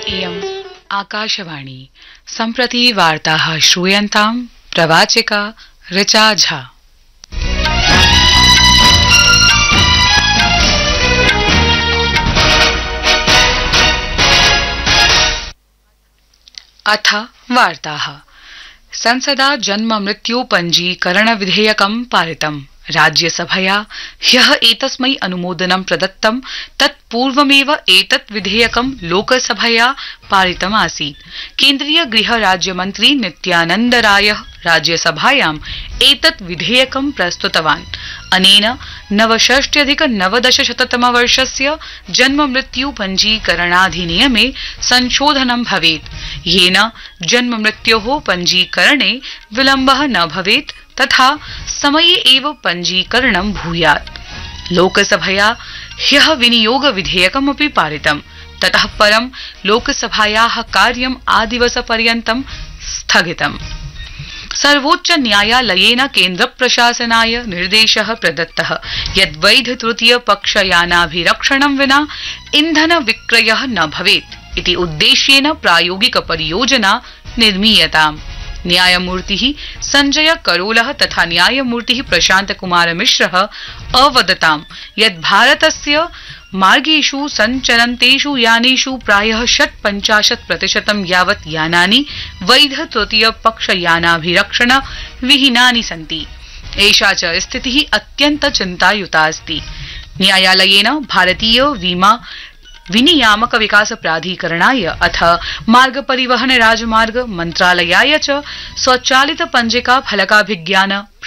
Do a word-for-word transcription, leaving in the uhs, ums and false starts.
इयम् आकाशवाणी सम्प्रति वार्ताः श्रूयन्तां प्रवाचिका ऋचा झा। अथ वार्ताः। संसदा जन्म मृत्यु पंजीकरण विधेयकं पारितम्। राज्यसभया ह्यः एतस्मै अनुमोदनं प्रदत्तं। तत्पूर्वमेव एतत् विधेयकं लोकसभया पारितम् आसीत्। केन्द्रीय गृह राज्यमन्त्री नित्यानन्द रायः राज्यसभायाम् एतत् विधेयकं प्रस्तुतवान्। अनेन नवषष्ट्यधिक नवदशशततमवर्षस्य जन्म मृत्यु पंजीकरणाधिनियमे संशोधनं भवेत्, येन जन्म मृत्योः पंजीकरणे विलम्बः न भवेत् तथा समये एव पंजीकरणं भूयात्। लोकसभया ह्यः विनियोग विधेयकमपि पारितम्। ततः परं लोकसभायाः कार्यम् आदिवसपर्यन्तं स्थगितम्। सर्वोच्च न्यायालयेन केन्द्रप्रशासनाय निर्देशः प्रदत्तः यत् वैध तृतीय पक्षयानाभिरक्षणं विना इन्धन विक्रयः न भवेत् इति उद्देश्येन प्रायोगिक परियोजना निर्मीयताम्। न्यायमूर्तिः संजय करोलः तथा न्यायमूर्तिः प्रशांत कुमार मिश्रः अवदताम् यत् भारतस्य मार्गेषु सञ्चरन्तेषु यानेषु प्रायः षट्पञ्चाशत् प्रतिशतं यावत् यानानि वैध तृतीय पक्ष यानाभिरक्षण विहीनानि सन्ति। एषा च स्थितिः अत्यन्त चिन्तायुता अस्ति। न्यायालयेन भारतीय बीमा विनियामक विकास प्राधिकरणाय अथ मार्ग परिवहन राजमार्ग मन्त्रालयाय च स्वचालित पंजिका फलकाभिज्ञान